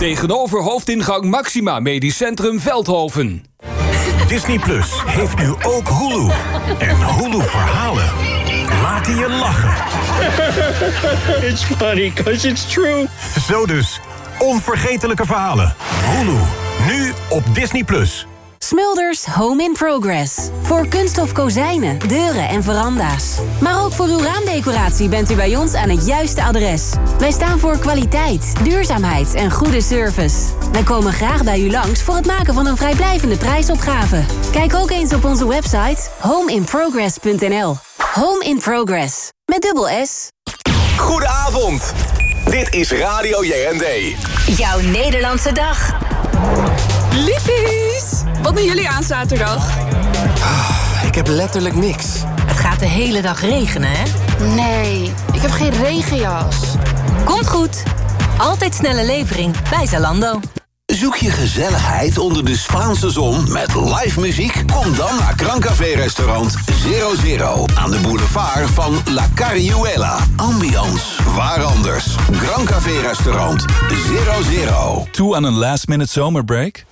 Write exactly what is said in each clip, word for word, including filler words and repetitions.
Tegenover hoofdingang Maxima Medisch Centrum Veldhoven. Disney Plus heeft nu ook Hulu. En Hulu verhalen laten je lachen. It's funny, 'cause it's true. Zo dus, onvergetelijke verhalen. Hulu, nu op Disney Plus. Smulders Home in Progress. Voor kunststof kozijnen, deuren en veranda's. Maar ook voor uw raamdecoratie bent u bij ons aan het juiste adres. Wij staan voor kwaliteit, duurzaamheid en goede service. Wij komen graag bij u langs voor het maken van een vrijblijvende prijsopgave. Kijk ook eens op onze website home in progress punt n l. Home in Progress. Met dubbel S. Goedenavond. Dit is Radio J N D. Jouw Nederlandse dag. Liefies, wat doen jullie aan zaterdag? Ah, ik heb letterlijk niks. Het gaat de hele dag regenen, hè? Nee, ik heb geen regenjas. Komt goed. Altijd snelle levering bij Zalando. Zoek je gezelligheid onder de Spaanse zon met live muziek? Kom dan naar Krancafé Restaurant Zero Zero aan de boulevard van La Carihuela. Ambiance, waar anders? Krancafé Restaurant Zero Zero. Toe aan een last-minute zomerbreak?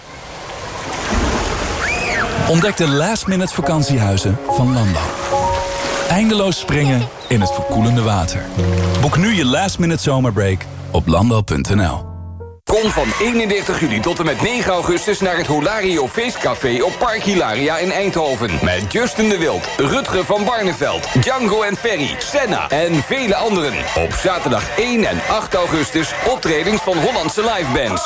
Ontdek de last-minute vakantiehuizen van Landau. Eindeloos springen in het verkoelende water. Boek nu je last-minute zomerbreak op landau punt n l. Kom van eenendertig juli tot en met negen augustus naar het Holario Feestcafé op Park Hilaria in Eindhoven. Met Justin de Wild, Rutger van Barneveld, Django en Ferry, Senna en vele anderen. Op zaterdag één en acht augustus optredens van Hollandse livebands.